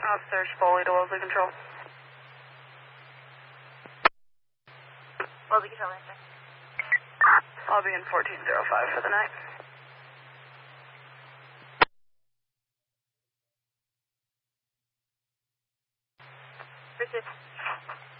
Officer Spoley to Wellesley Control. Wellesley Control, answer. I'll be in 1405 for the night. Persist.